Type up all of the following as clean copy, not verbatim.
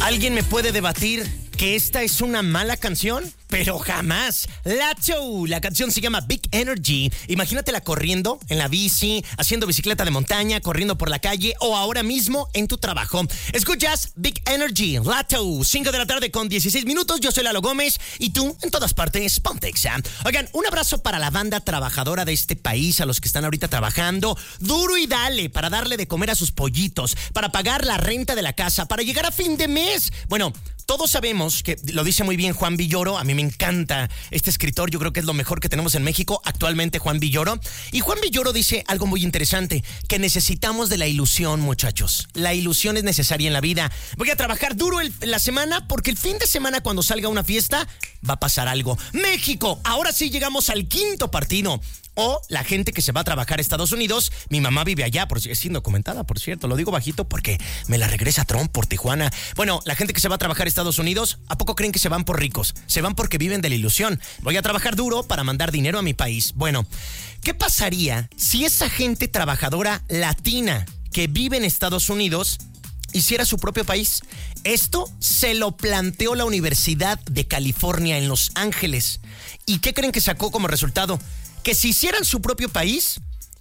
¿Alguien me puede debatir que esta es una mala canción? Pero jamás. Lato, la canción se llama Big Energy. Imagínatela corriendo en la bici, haciendo bicicleta de montaña, corriendo por la calle o ahora mismo en tu trabajo. Escuchas Big Energy, Lato, 5 de la tarde con 16 minutos. Yo soy Lalo Gómez y tú en todas partes, ponte Exa. Oigan, un abrazo para la banda trabajadora de este país, a los que están ahorita trabajando duro y dale para darle de comer a sus pollitos, para pagar la renta de la casa, para llegar a fin de mes. Bueno, todos sabemos que lo dice muy bien Juan Villoro. A mí me encanta este escritor. Yo creo que es lo mejor que tenemos en México actualmente, Juan Villoro. Y Juan Villoro dice algo muy interesante, que necesitamos de la ilusión, muchachos. La ilusión es necesaria en la vida. Voy a trabajar duro la semana porque el fin de semana, cuando salga una fiesta, va a pasar algo. México, ahora sí llegamos al quinto partido. O la gente que se va a trabajar a Estados Unidos. Mi mamá vive allá, es indocumentada, por cierto. Lo digo bajito porque me la regresa Trump por Tijuana. Bueno, la gente que se va a trabajar a Estados Unidos, ¿a poco creen que se van por ricos? Se van porque viven de la ilusión. Voy a trabajar duro para mandar dinero a mi país. Bueno, ¿qué pasaría si esa gente trabajadora latina que vive en Estados Unidos hiciera su propio país? Esto se lo planteó la Universidad de California en Los Ángeles. ¿Y qué creen que sacó como resultado? Que si hicieran su propio país,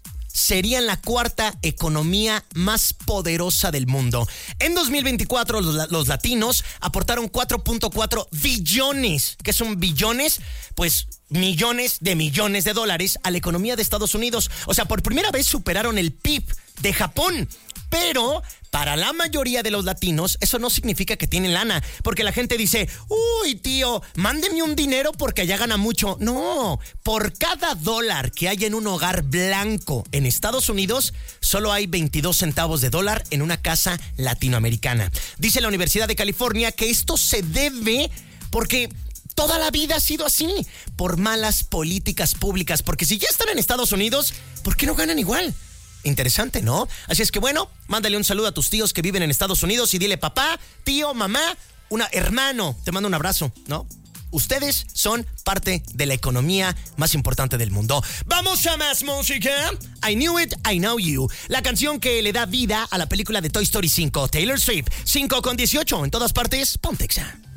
serían la cuarta economía más poderosa del mundo. En 2024, los latinos aportaron 4.4 billones. ¿Qué son billones? Pues millones de dólares a la economía de Estados Unidos. O sea, por primera vez superaron el PIB de Japón. Pero para la mayoría de los latinos eso no significa que tienen lana, porque la gente dice, uy, tío, mándeme un dinero porque allá gana mucho. No, por cada dólar que hay en un hogar blanco en Estados Unidos, solo hay 22 centavos de dólar en una casa latinoamericana. Dice la Universidad de California que esto se debe porque toda la vida ha sido así, por malas políticas públicas, porque si ya están en Estados Unidos, ¿por qué no ganan igual? Interesante, ¿no? Así es que bueno, mándale un saludo a tus tíos que viven en Estados Unidos y dile, papá, tío, mamá, hermano, te mando un abrazo, ¿no? Ustedes son parte de la economía más importante del mundo. ¡Vamos a más música! I Knew It, I Know You. La canción que le da vida a la película de Toy Story 5, Taylor Swift. 5 con 18, en todas partes, ponte Exa.